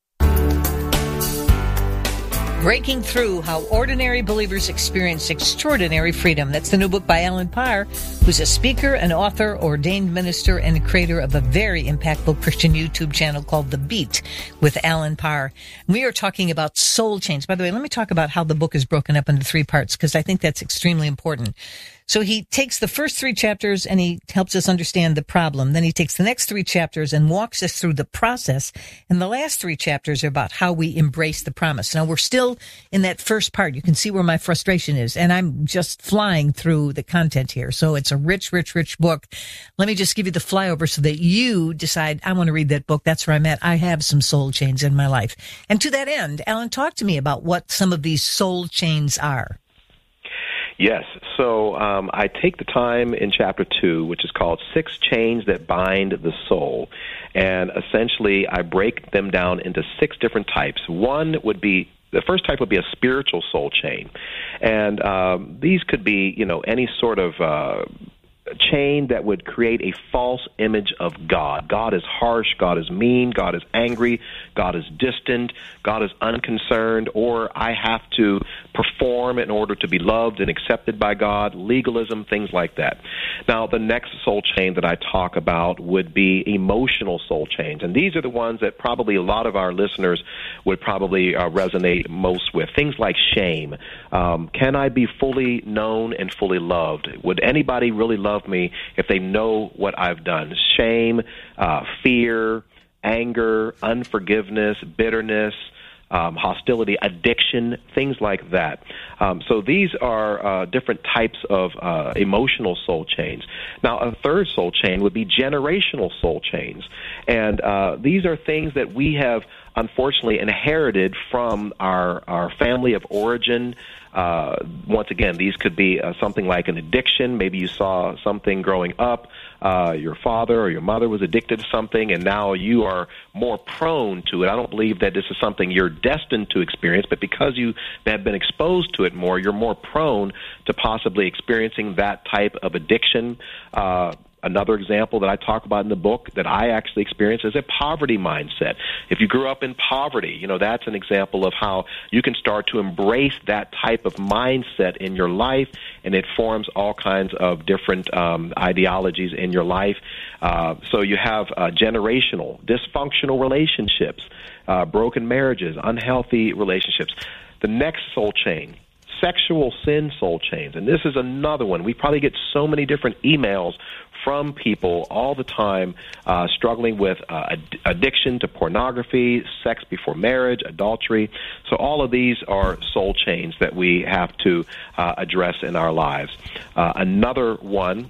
Breaking Through How Ordinary Believers Experience Extraordinary Freedom. That's the new book by Alan Parr, who's a speaker, an author, ordained minister, and creator of a very impactful Christian YouTube channel called The Beat with Alan Parr. We are talking about soul chains. By the way, let me talk about how the book is broken up into three parts, because I think that's extremely important. So he takes the first three chapters and he helps us understand the problem. Then he takes the next three chapters and walks us through the process. And the last three chapters are about how we embrace the promise. Now, we're still in that first part. You can see where my frustration is. And I'm just flying through the content here. So it's a rich, rich, rich book. Let me just give you the flyover so that you decide, I want to read that book. That's where I'm at. I have some soul chains in my life. And to that end, Alan, talk to me about what some of these soul chains are. Yes. So um, I take the time in chapter two, which is called Six Chains That Bind the Soul. And essentially, I break them down into six different types. One would be, the first type would be a spiritual soul chain. And um, these could be, you know, any sort of uh, chain that would create a false image of God. God is harsh, God is mean, God is angry, God is distant, God is unconcerned, or I have to perform in order to be loved and accepted by God, legalism, things like that. Now, the next soul chain that I talk about would be emotional soul chains, and these are the ones that probably a lot of our listeners would probably uh, resonate most with. Things like shame. Um, can I be fully known and fully loved? Would anybody really love me if they know what I've done? Shame, uh, fear, anger, unforgiveness, bitterness, um, hostility, addiction, things like that. Um, so these are uh, different types of uh, emotional soul chains. Now, a third soul chain would be generational soul chains. And uh, these are things that we have unfortunately inherited from our, our family of origin. Uh, once again, these could be uh, something like an addiction. Maybe you saw something growing up. Uh, your father or your mother was addicted to something, and now you are more prone to it. I don't believe that this is something you're destined to experience, but because you have been exposed to it more, you're more prone to possibly experiencing that type of addiction. Uh, Another example that I talk about in the book that I actually experienced is a poverty mindset. If you grew up in poverty, you know, that's an example of how you can start to embrace that type of mindset in your life, and it forms all kinds of different um, ideologies in your life. Uh, so you have uh, generational, dysfunctional relationships, uh, broken marriages, unhealthy relationships. The next soul chain, sexual sin soul chains, and this is another one. We probably get so many different emails from people all the time uh, struggling with uh, ad- addiction to pornography, sex before marriage, adultery. So all of these are soul chains that we have to uh, address in our lives. Uh, another one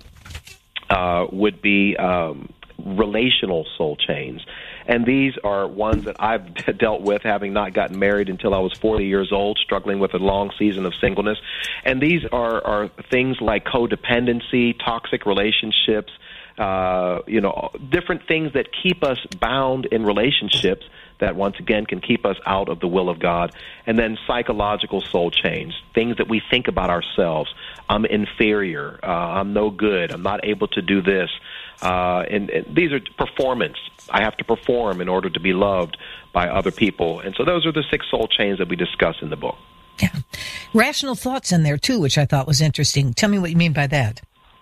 uh, would be um, relational soul chains. And these are ones that I've dealt with, having not gotten married until I was forty years old, struggling with a long season of singleness. And these are, are things like codependency, toxic relationships, uh, you know, different things that keep us bound in relationships that, once again, can keep us out of the will of God. And then psychological soul chains, things that we think about ourselves. I'm inferior. Uh, I'm no good. I'm not able to do this. Uh, and, and these are performance. I have to perform in order to be loved by other people. And so those are the six soul chains that we discuss in the book. Yeah. Rational thoughts in there, too, which I thought was interesting. Tell me what you mean by that.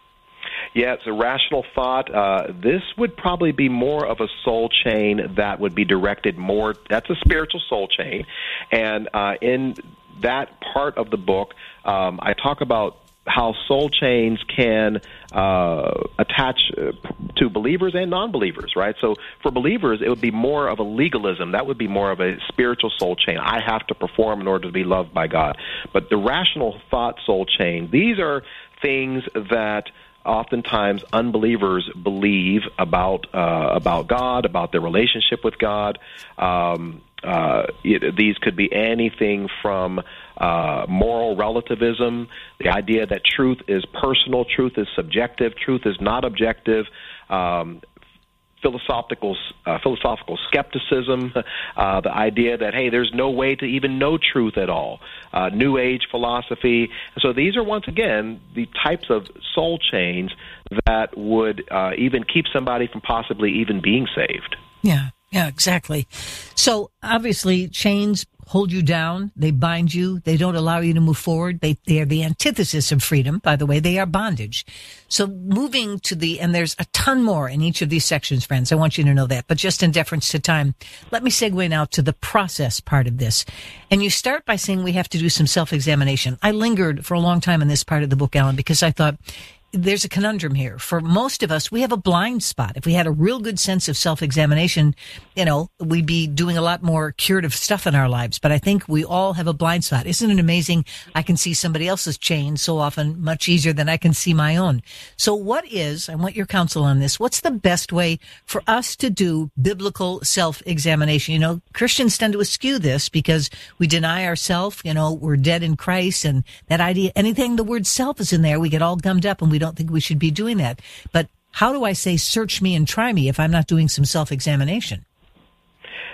Yeah, it's a rational thought. Uh, this would probably be more of a soul chain that would be directed more, that's a spiritual soul chain. And uh, in that part of the book, um, I talk about how soul chains can uh, attach uh, to believers and non-believers, right? So for believers, it would be more of a legalism. That would be more of a spiritual soul chain. I have to perform in order to be loved by God. But the rational thought soul chain, these are things that oftentimes unbelievers believe about uh, about God, about their relationship with God. Um, uh, it, these could be anything from uh, moral relativism, the idea that truth is personal, truth is subjective, truth is not objective, um, philosophical uh, philosophical skepticism, uh, the idea that, hey, there's no way to even know truth at all, uh, New Age philosophy. So these are, once again, the types of soul chains that would uh, even keep somebody from possibly even being saved. Yeah, yeah, exactly. So obviously chains hold you down. They bind you. They don't allow you to move forward. They, they are the antithesis of freedom. By the way, they are bondage. So moving to the, and there's a ton more in each of these sections, friends. I want you to know that. But just in deference to time, let me segue now to the process part of this. And you start by saying we have to do some self-examination. I lingered for a long time in this part of the book, Alan, because I thought, there's a conundrum here. For most of us, we have a blind spot. If we had a real good sense of self-examination, you know, we'd be doing a lot more curative stuff in our lives. But I think we all have a blind spot. Isn't it amazing? I can see somebody else's chain so often much easier than I can see my own. So what is, I want your counsel on this, what's the best way for us to do biblical self-examination? You know, Christians tend to eschew this because we deny ourselves, you know, we're dead in Christ, and that idea, anything the word self is in there, we get all gummed up and we don't think we should be doing that. But how do I say, search me and try me if I'm not doing some self-examination?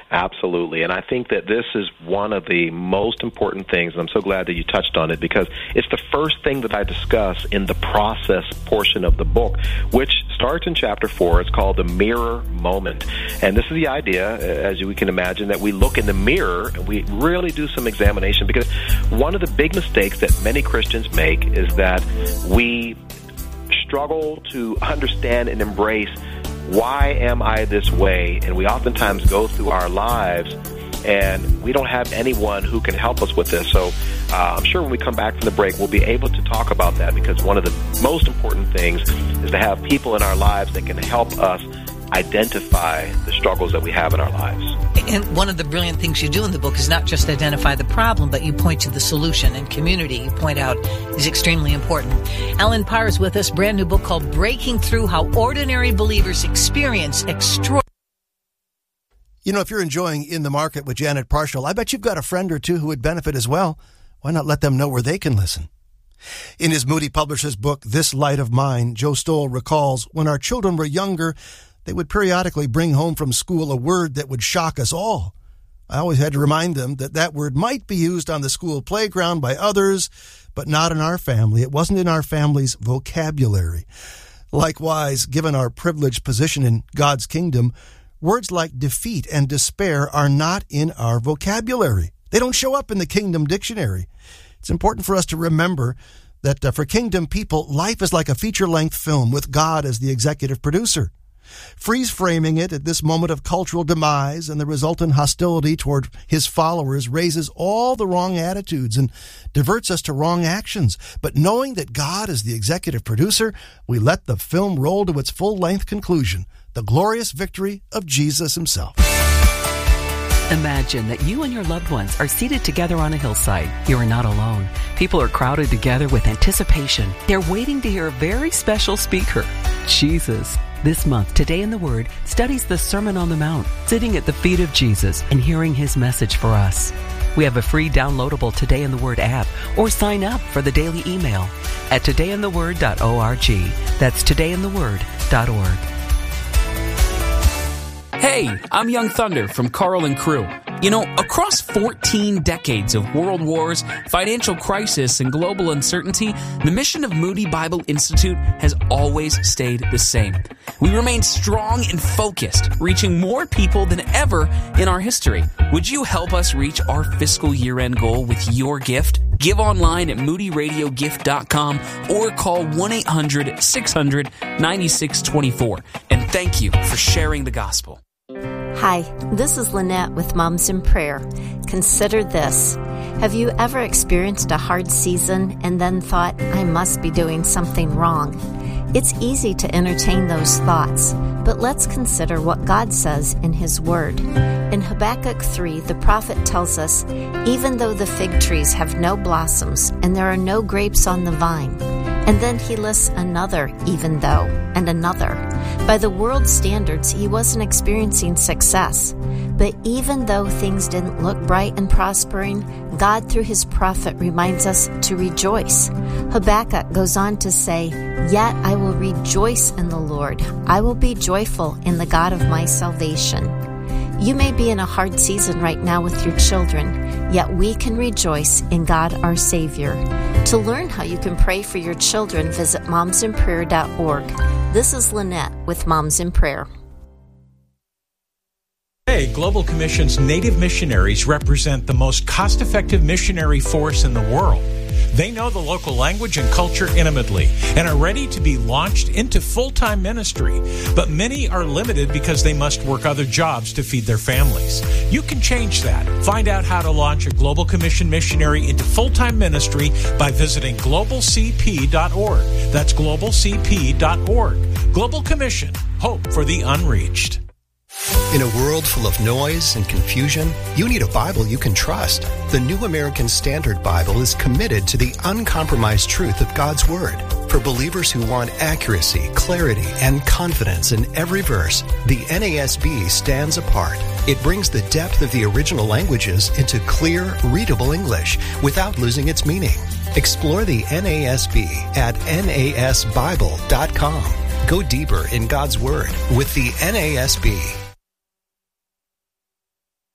Absolutely. And I think that this is one of the most important things, and I'm so glad that you touched on it, because it's the first thing that I discuss in the process portion of the book, which starts in chapter four. It's called the mirror moment. And this is the idea, as you can imagine, that we look in the mirror and we really do some examination, because one of the big mistakes that many Christians make is that we struggle to understand and embrace, why am I this way? And we oftentimes go through our lives and we don't have anyone who can help us with this. So uh, I'm sure when we come back from the break, we'll be able to talk about that, because one of the most important things is to have people in our lives that can help us identify the struggles that we have in our lives. And one of the brilliant things you do in the book is not just identify the problem, but you point to the solution, and community, you point out, is extremely important. Alan Parr is with us, brand new book called Breaking Through: How Ordinary Believers Experience Extraordinary. You know, if you're enjoying In the Market with Janet Parshall, I bet you've got a friend or two who would benefit as well. Why not let them know where they can listen? In his Moody Publishers book, This Light of Mine, Joe Stoll recalls, when our children were younger, they would periodically bring home from school a word that would shock us all. I always had to remind them that that word might be used on the school playground by others, but not in our family. It wasn't in our family's vocabulary. Likewise, given our privileged position in God's kingdom, words like defeat and despair are not in our vocabulary. They don't show up in the Kingdom Dictionary. It's important for us to remember that uh, for Kingdom people, life is like a feature-length film with God as the executive producer. Freeze-framing it at this moment of cultural demise and the resultant hostility toward his followers raises all the wrong attitudes and diverts us to wrong actions. But knowing that God is the executive producer, we let the film roll to its full-length conclusion, the glorious victory of Jesus himself. Imagine that you and your loved ones are seated together on a hillside. You are not alone. People are crowded together with anticipation. They're waiting to hear a very special speaker, Jesus. This month, Today in the Word studies the Sermon on the Mount, sitting at the feet of Jesus and hearing his message for us. We have a free downloadable Today in the Word app, or sign up for the daily email at today in the word dot org. That's today in the word dot org. Hey, I'm Young Thunder from Carl and Crew. You know, across fourteen decades of world wars, financial crisis, and global uncertainty, the mission of Moody Bible Institute has always stayed the same. We remain strong and focused, reaching more people than ever in our history. Would you help us reach our fiscal year-end goal with your gift? Give online at moody radio gift dot com or call one eight hundred six hundred nine six two four. And thank you for sharing the gospel. Hi, this is Lynette with Moms in Prayer. Consider this. Have you ever experienced a hard season and then thought, I must be doing something wrong? It's easy to entertain those thoughts, but let's consider what God says in His Word. In Habakkuk three, the prophet tells us, even though the fig trees have no blossoms and there are no grapes on the vine. And then he lists another even though, and another. By the world's standards, he wasn't experiencing success. But even though things didn't look bright and prospering, God through his prophet reminds us to rejoice. Habakkuk goes on to say, Yet I will rejoice in the Lord. I will be joyful in the God of my salvation. You may be in a hard season right now with your children, yet we can rejoice in God our Savior. To learn how you can pray for your children, visit moms in prayer dot org. This is Lynette with Moms in Prayer. Today, Global Commission's Native missionaries represent the most cost-effective missionary force in the world. They know the local language and culture intimately and are ready to be launched into full-time ministry. But many are limited because they must work other jobs to feed their families. You can change that. Find out how to launch a Global Commission missionary into full-time ministry by visiting global c p dot org. That's global c p dot org. Global Commission, hope for the unreached. In a world full of noise and confusion, you need a Bible you can trust. The New American Standard Bible is committed to the uncompromised truth of God's Word. For believers who want accuracy, clarity, and confidence in every verse, the N A S B stands apart. It brings the depth of the original languages into clear, readable English without losing its meaning. Explore the N A S B at N A S bible dot com. Go deeper in God's Word with the N A S B.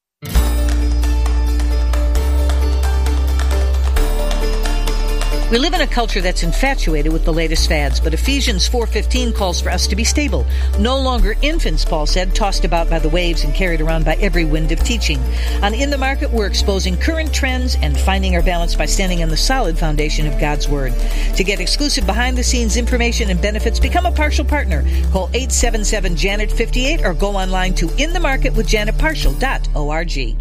We live in a culture that's infatuated with the latest fads, but Ephesians four fifteen calls for us to be stable. No longer infants, Paul said, tossed about by the waves and carried around by every wind of teaching. On In the Market, we're exposing current trends and finding our balance by standing on the solid foundation of God's Word. To get exclusive behind-the-scenes information and benefits, become a partial partner. Call eight seven seven, Janet fifty-eight or go online to in the market with janet partial dot org.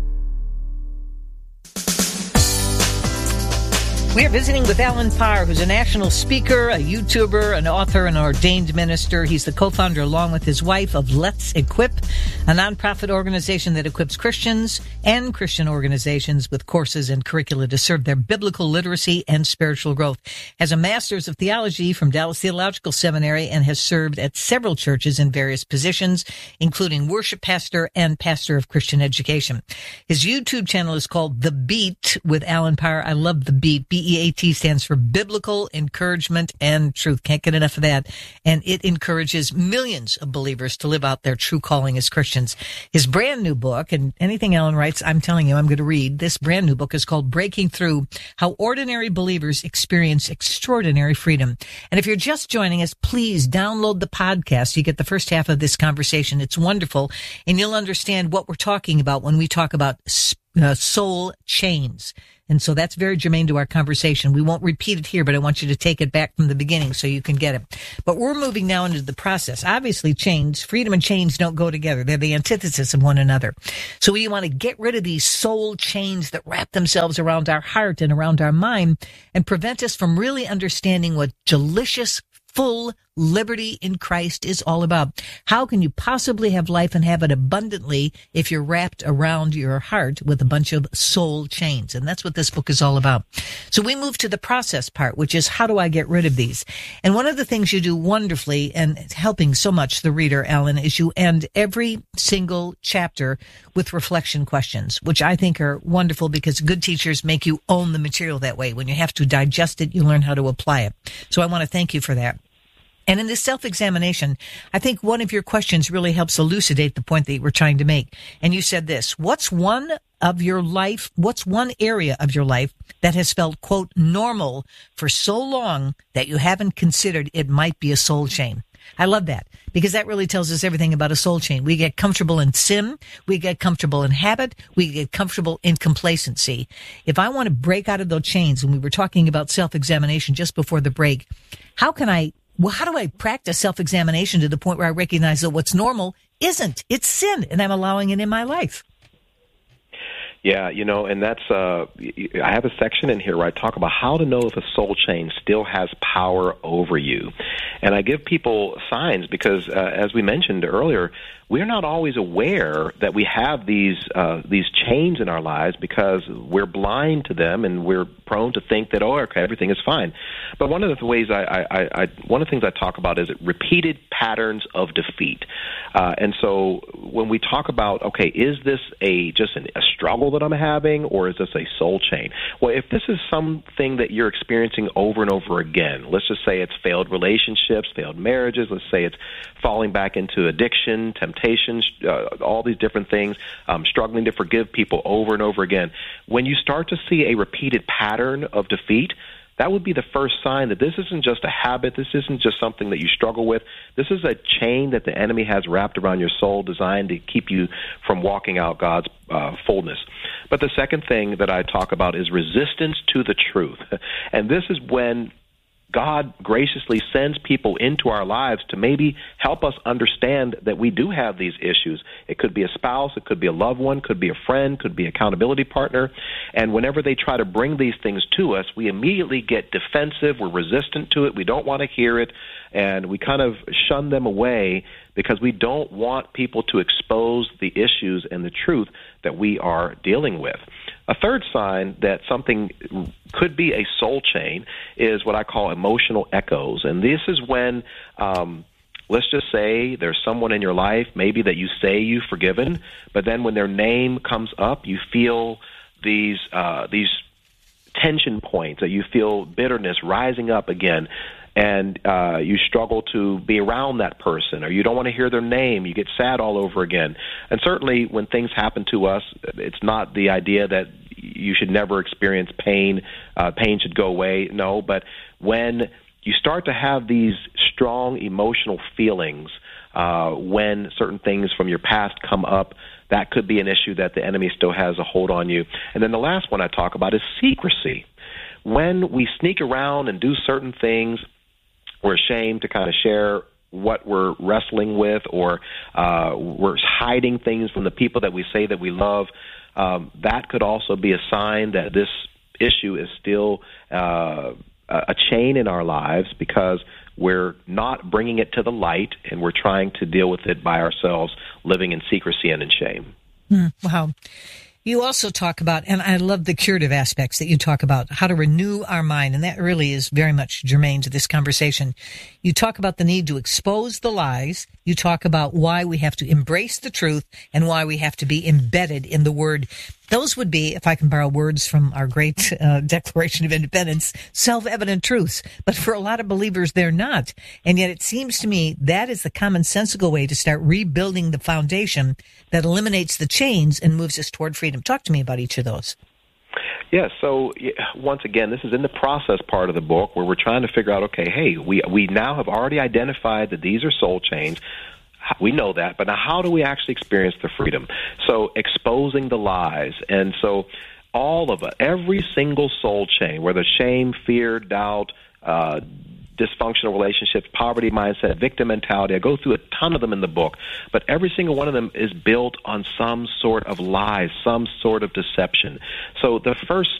We are visiting with Alan Parr, who's a national speaker, a YouTuber, an author, and an ordained minister. He's the co-founder, along with his wife, of Let's Equip, a nonprofit organization that equips Christians and Christian organizations with courses and curricula to serve their biblical literacy and spiritual growth. Has a master's of theology from Dallas Theological Seminary and has served at several churches in various positions, including worship pastor and pastor of Christian education. His YouTube channel is called The Beat with Alan Parr. I love The Beat. B E A T stands for Biblical Encouragement and Truth. Can't get enough of that. And it encourages millions of believers to live out their true calling as Christians. His brand new book, and anything Alan writes, I'm telling you, I'm going to read. This brand new book is called Breaking Through: How Ordinary Believers Experience Extraordinary Freedom. And if you're just joining us, please download the podcast. You get the first half of this conversation. It's wonderful. And you'll understand what we're talking about when we talk about uh, soul chains. And so that's very germane to our conversation. We won't repeat it here, but I want you to take it back from the beginning so you can get it. But we're moving now into the process. Obviously, chains, freedom and chains don't go together. They're the antithesis of one another. So we want to get rid of these soul chains that wrap themselves around our heart and around our mind and prevent us from really understanding what delicious, full liberty in Christ is all about. How can you possibly have life and have it abundantly if you're wrapped around your heart with a bunch of soul chains? And that's what this book is all about. So we move to the process part, which is, how do I get rid of these? And one of the things you do wonderfully, and helping so much the reader, Alan, is you end every single chapter with reflection questions, which I think are wonderful because good teachers make you own the material that way. When you have to digest it, you learn how to apply it. So I want to thank you for that. And in this self-examination, I think one of your questions really helps elucidate the point that you were trying to make. And you said this: what's one of your life, what's one area of your life that has felt, quote, normal for so long that you haven't considered it might be a soul chain? I love that, because that really tells us everything about a soul chain. We get comfortable in sin. We get comfortable in habit. We get comfortable in complacency. If I want to break out of those chains, and we were talking about self-examination just before the break, how can I Well, how do I practice self-examination to the point where I recognize that what's normal isn't? It's sin, and I'm allowing it in my life. Yeah, you know, and that's, uh, I have a section in here where I talk about how to know if a soul chain still has power over you. And I give people signs because, uh, as we mentioned earlier, we're not always aware that we have these uh, these chains in our lives because we're blind to them and we're prone to think that, oh, okay, everything is fine. But one of the ways I, I, I one of the things I talk about is repeated patterns of defeat. Uh, and so when we talk about, okay, is this a just an, a struggle that I'm having, or is this a soul chain? Well, if this is something that you're experiencing over and over again, let's just say it's failed relationships, failed marriages, let's say it's falling back into addiction, temptations, uh, all these different things, um, struggling to forgive people over and over again. When you start to see a repeated pattern of defeat, that would be the first sign that this isn't just a habit. This isn't just something that you struggle with. This is a chain that the enemy has wrapped around your soul, designed to keep you from walking out God's uh, fullness. But the second thing that I talk about is resistance to the truth. And this is when God graciously sends people into our lives to maybe help us understand that we do have these issues. It could be a spouse, it could be a loved one, could be a friend, could be an accountability partner. And whenever they try to bring these things to us, we immediately get defensive, we're resistant to it, we don't want to hear it, and we kind of shun them away because we don't want people to expose the issues and the truth that we are dealing with. A third sign that something could be a soul chain is what I call emotional echoes. And this is when, um, let's just say there's someone in your life maybe that you say you've forgiven, but then when their name comes up, you feel these uh, these tension points, that you feel bitterness rising up again. And uh, you struggle to be around that person, or you don't want to hear their name, you get sad all over again. And certainly when things happen to us, it's not the idea that you should never experience pain. Uh, pain should go away. No, but when you start to have these strong emotional feelings, uh, when certain things from your past come up, that could be an issue that the enemy still has a hold on you. And then the last one I talk about is secrecy. When we sneak around and do certain things, we're ashamed to kind of share what we're wrestling with, or uh, we're hiding things from the people that we say that we love. Um, that could also be a sign that this issue is still uh, a chain in our lives, because we're not bringing it to the light, and we're trying to deal with it by ourselves, living in secrecy and in shame. Mm, wow. You also talk about, and I love the curative aspects that you talk about, how to renew our mind, and that really is very much germane to this conversation. You talk about the need to expose the lies. You talk about why we have to embrace the truth and why we have to be embedded in the Word. Those would be, if I can borrow words from our great uh, Declaration of Independence, self-evident truths. But for a lot of believers, they're not. And yet it seems to me that is the commonsensical way to start rebuilding the foundation that eliminates the chains and moves us toward freedom. Talk to me about each of those. Yeah, so once again, this is in the process part of the book where we're trying to figure out, okay, hey, we we now have already identified that these are soul chains. We know that, but now how do we actually experience the freedom? So exposing the lies. And so all of it, every single soul chain, whether shame, fear, doubt, uh, dysfunctional relationships, poverty mindset, victim mentality. I go through a ton of them in the book, but every single one of them is built on some sort of lies, some sort of deception. So the first